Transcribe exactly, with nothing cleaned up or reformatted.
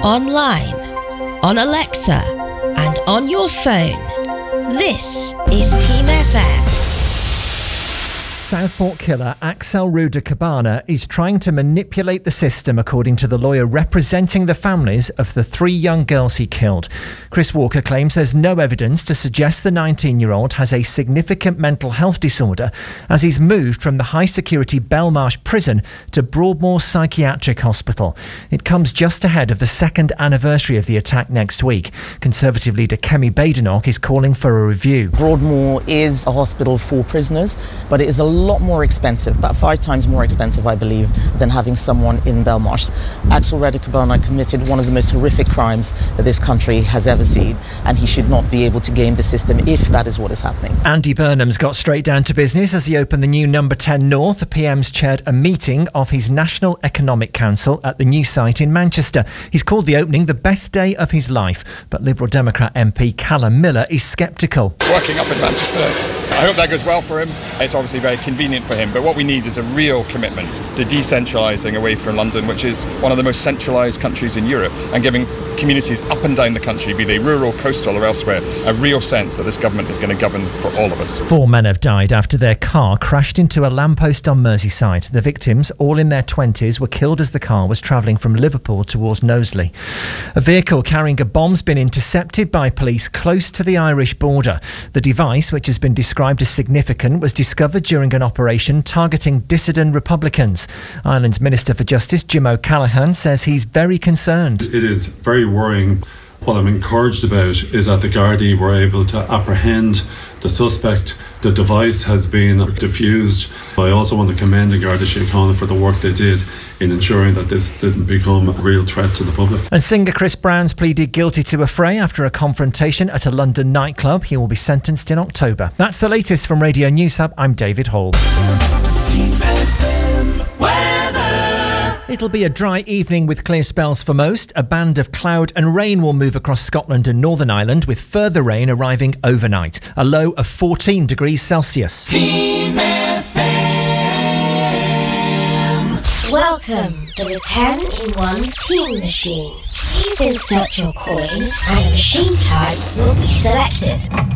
online, on Alexa, and on your phone. This is Team F M. Southport killer Axel Ruda-Cabana is trying to manipulate the system, according to the lawyer representing the families of the three young girls he killed. Chris Walker claims there's no evidence to suggest the nineteen-year-old has a significant mental health disorder, as he's moved from the high-security Belmarsh prison to Broadmoor Psychiatric Hospital. It comes just ahead of the second anniversary of the attack next week. Conservative leader Kemi Badenoch is calling for a review. Broadmoor is a hospital for prisoners, but it is a lot more expensive, about five times more expensive, I believe, than having someone in Belmarsh. Axel Ruda-Cabana committed one of the most horrific crimes that this country has ever seen, and he should not be able to game the system if that is what is happening. Andy Burnham's got straight down to business as he opened the new Number ten North. The P M's chaired a meeting of his National Economic Council at the new site in Manchester. He's called the opening the best day of his life, but Liberal Democrat M P Callum Miller is sceptical. Working up in Manchester, I hope that goes well for him. It's obviously very convenient for him, but what we need is a real commitment to decentralising away from London, which is one of the most centralised countries in Europe, and giving communities up and down the country, be they rural, coastal or elsewhere, a real sense that this government is going to govern for all of us. Four men have died after their car crashed into a lamppost on Merseyside. The victims, all in their twenties, were killed as the car was travelling from Liverpool towards Knowsley. A vehicle carrying a bomb's been intercepted by police close to the Irish border. The device, which has been described as significant, was discovered during an operation targeting dissident Republicans. Ireland's Minister for Justice, Jim O'Callaghan, says he's very concerned. It is very worrying. What I'm encouraged about is that the Gardaí were able to apprehend the suspect. The device has been defused. I also want to commend the Garda Síochána for the work they did in ensuring that this didn't become a real threat to the public. And singer Chris Brown's pleaded guilty to a fray after a confrontation at a London nightclub. He will be sentenced in October. That's the latest from Radio News Hub. I'm David Hall. It'll be a dry evening with clear spells for most. A band of cloud and rain will move across Scotland and Northern Ireland, with further rain arriving overnight. A low of fourteen degrees Celsius. Team F M. Welcome to the ten in one Team Machine. Please insert your coin and a machine type will be selected.